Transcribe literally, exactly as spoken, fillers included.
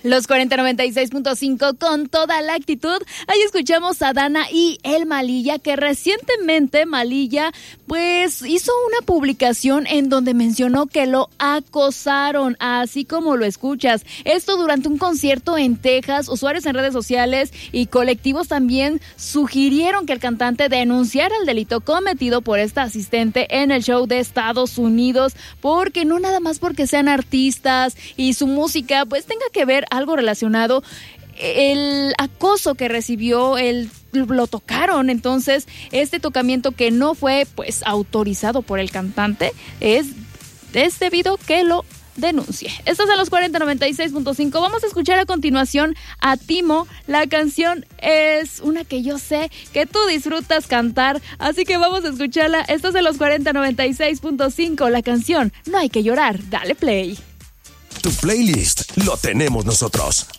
Los cuarenta noventa y seis punto cinco con toda la actitud. Ahí escuchamos a Dana y el Malilla, que recientemente Malilla pues hizo una publicación en donde mencionó que lo acosaron, así como lo escuchas. Esto durante un concierto en Texas. Usuarios en redes sociales y colectivos también sugirieron que el cantante denunciara el delito cometido por esta asistente en el show de Estados Unidos, porque no nada más porque sean artistas y su música pues tenga que ver algo relacionado. El acoso que recibió, el, lo tocaron, entonces este tocamiento que no fue pues autorizado por el cantante es, es debido que lo denuncie. Estás en los cuarenta noventa y seis punto cinco. Vamos a escuchar a continuación a Timo. La canción es una que yo sé que tú disfrutas cantar, así que vamos a escucharla. Estás en los cuarenta noventa y seis punto cinco. La canción No hay que llorar. Dale play. Tu playlist lo tenemos nosotros.